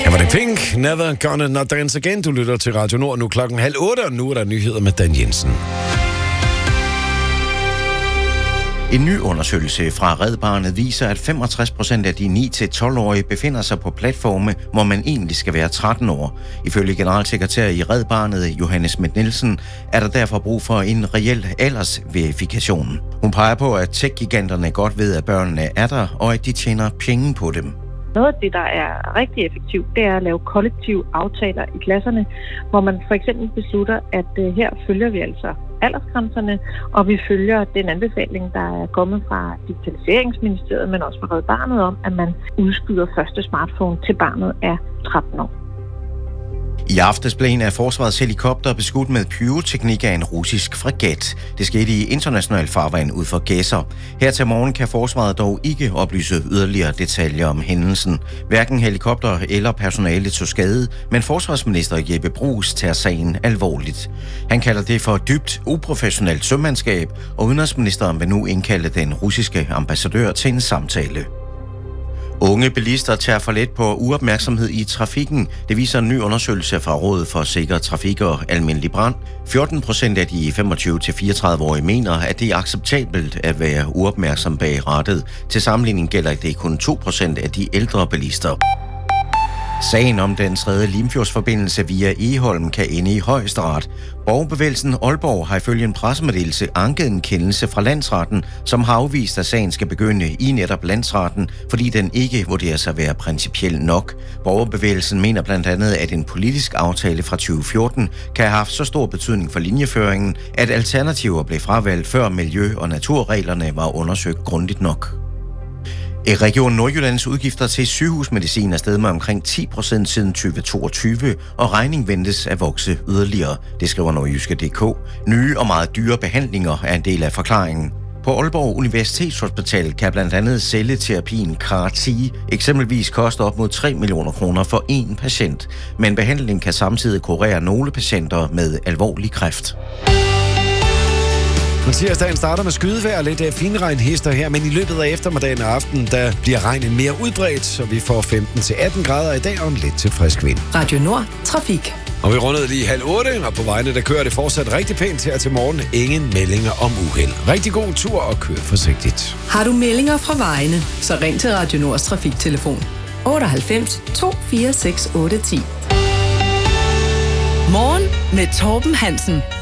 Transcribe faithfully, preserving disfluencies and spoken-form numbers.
Her var det Pink, Never Gonna Not Dance Again. Du lytter til Radio Nord nu klokken halv otte, og nu er der nyheder med Dan Jensen. En ny undersøgelse fra Red Barnet viser, at femogtres procent af de ni til tolv-årige befinder sig på platforme, hvor man egentlig skal være tretten år. Ifølge generalsekretær i Red Barnet, Johannes Schmidt Nielsen, er der derfor brug for en reel aldersverifikation. Hun peger på, at tech-giganterne godt ved, at børnene er der, og at de tjener penge på dem. Noget af det, der er rigtig effektivt, det er at lave kollektive aftaler i klasserne, hvor man for eksempel beslutter, at uh, her følger vi altså aldersgrænserne, og vi følger den anbefaling, der er kommet fra Digitaliseringsministeriet, men også fra Red Barnet om, at man udskyder første smartphone til barnet er tretten år. I aftes blev en af forsvarets helikopter beskudt med pyroteknik af en russisk fregat. Det skete i international farvand ud for Gæsser. Her til morgen kan forsvaret dog ikke oplyse yderligere detaljer om hændelsen. Hverken helikopter eller personale tog skade, men forsvarsminister Jeppe Bruus tager sagen alvorligt. Han kalder det for dybt uprofessionelt sømandskab, og udenrigsministeren vil nu indkalde den russiske ambassadør til en samtale. Unge bilister tager for let på uopmærksomhed i trafikken. Det viser en ny undersøgelse fra Rådet for Sikker Trafik og Almindelig Brand. fjorten procent af de femogtyve til fireogtredive-årige mener, at det er acceptabelt at være uopmærksom bag rattet. Til sammenligning gælder det kun to procent af de ældre bilister. Sagen om den tredje Limfjordsforbindelse via Egholm kan ende i Højesteret. Borgerbevægelsen Aalborg har ifølge en pressemeddelelse anket en kendelse fra landsretten, som har afvist, at sagen skal begynde i netop landsretten, fordi den ikke vurderes at være principiel nok. Borgerbevægelsen mener blandt andet, at en politisk aftale fra tyve fjorten kan have haft så stor betydning for linjeføringen, at alternativer blev fravalgt, før miljø- og naturreglerne var undersøgt grundigt nok. Region Nordjyllands udgifter til sygehusmedicin er steget med omkring ti procent siden tyve toogtyve, og regning ventes at vokse yderligere. Det skriver Nordjyske punktum d k. Nye og meget dyre behandlinger er en del af forklaringen. På Aalborg Universitetshospital kan blandt andet celleterapien C A R T eksempelvis koste op mod tre millioner kroner for én patient, men behandlingen kan samtidig kurere nogle patienter med alvorlig kræft. Tirsdagen starter med skydevejr og lidt finregnhister her, men i løbet af eftermiddagen og aftenen, der bliver regnen mere udbredt, så vi får femten til atten grader i dag og en lidt til frisk vind. Radio Nord Trafik. Og vi rundede lige halv otte, og på vejene, der kører det fortsat rigtig pænt her til morgen. Ingen meldinger om uheld. Rigtig god tur og kør forsigtigt. Har du meldinger fra vejene, så ring til Radio Nords trafiktelefon otteoghalvfems to fire seks otte ti. Morgen med Torben Hansen.